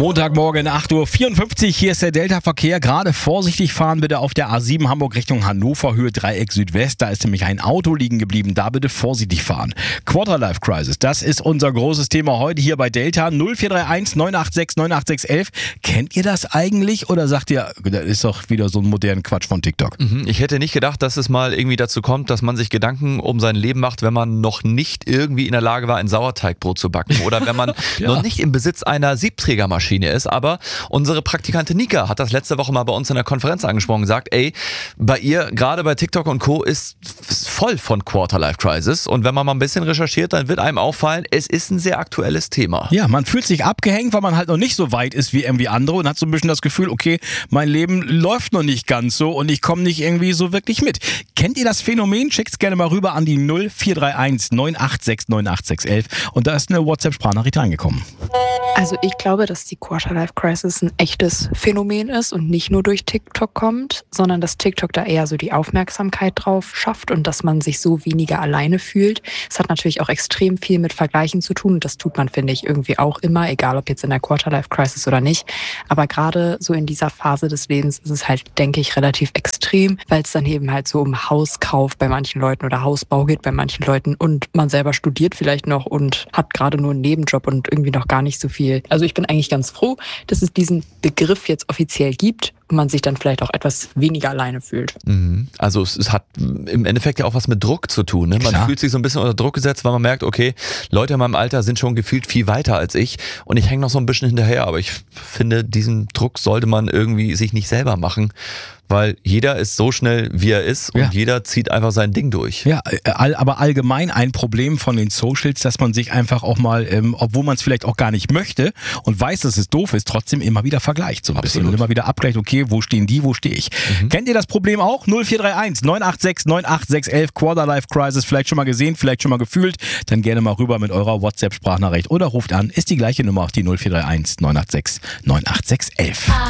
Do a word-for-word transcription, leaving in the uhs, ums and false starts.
Montagmorgen acht Uhr vierundfünfzig, hier ist der Delta-Verkehr. Gerade vorsichtig fahren bitte auf der A sieben Hamburg Richtung Hannover, Höhe Dreieck Südwest. Da ist nämlich ein Auto liegen geblieben, da bitte vorsichtig fahren. Quarterlife Crisis, das ist unser großes Thema heute hier bei Delta. null vier drei eins neun acht sechs neun acht sechs eins eins. Kennt ihr das eigentlich oder sagt ihr, das ist doch wieder so ein moderner Quatsch von TikTok? Ich hätte nicht gedacht, dass es mal irgendwie dazu kommt, dass man sich Gedanken um sein Leben macht, wenn man noch nicht irgendwie in der Lage war, ein Sauerteigbrot zu backen oder wenn man ja. noch nicht im Besitz einer Siebträgermaschine ist. Aber unsere Praktikantin Nika hat das letzte Woche mal bei uns in der Konferenz angesprochen und gesagt, ey, bei ihr, gerade bei TikTok und Co. ist voll von Quarterlife Crisis und wenn man mal ein bisschen recherchiert, dann wird einem auffallen, es ist ein sehr aktuelles Thema. Ja, man fühlt sich abgehängt, weil man halt noch nicht so weit ist wie irgendwie andere und hat so ein bisschen das Gefühl, okay, mein Leben läuft noch nicht ganz so und ich komme nicht irgendwie so wirklich mit. Kennt ihr das Phänomen? Schickt's gerne mal rüber an die null vier drei eins neun acht sechs neun acht sechs eins eins und da ist eine WhatsApp-Sprachnachricht reingekommen. Also ich glaube, dass die Quarterlife Crisis ein echtes Phänomen ist und nicht nur durch TikTok kommt, sondern dass TikTok da eher so die Aufmerksamkeit drauf schafft und dass man sich so weniger alleine fühlt. Es hat natürlich auch extrem viel mit Vergleichen zu tun und das tut man, finde ich, irgendwie auch immer, egal ob jetzt in der Quarterlife Crisis oder nicht. Aber gerade so in dieser Phase des Lebens ist es halt, denke ich, relativ extrem, weil es dann eben halt so um Hauskauf bei manchen Leuten oder Hausbau geht bei manchen Leuten und man selber studiert vielleicht noch und hat gerade nur einen Nebenjob und irgendwie noch gar nicht so viel. Also ich bin eigentlich ganz froh, dass es diesen Begriff jetzt offiziell gibt und man sich dann vielleicht auch etwas weniger alleine fühlt. Also es, es hat im Endeffekt ja auch was mit Druck zu tun. Ne? Man Klar. fühlt sich so ein bisschen unter Druck gesetzt, weil man merkt, okay, Leute in meinem Alter sind schon gefühlt viel weiter als ich und ich hänge noch so ein bisschen hinterher. Aber ich finde, diesen Druck sollte man irgendwie sich nicht selber machen, weil jeder ist so schnell, wie er ist und Ja. jeder zieht einfach sein Ding durch. Ja, all, aber allgemein ein Problem von den Socials, dass man sich einfach auch mal, ähm, obwohl man es vielleicht auch gar nicht möchte und weiß, dass es doof ist, trotzdem immer wieder vergleicht so ein bisschen und immer wieder abgleicht, okay, wo stehen die, wo stehe ich? Mhm. Kennt ihr das Problem auch? null vier drei eins neun acht sechs neun acht sechs eins eins, Quarterlife Crisis, vielleicht schon mal gesehen, vielleicht schon mal gefühlt, dann gerne mal rüber mit eurer WhatsApp-Sprachnachricht oder ruft an, ist die gleiche Nummer, die null vier drei eins neun acht sechs neun acht sechs eins eins.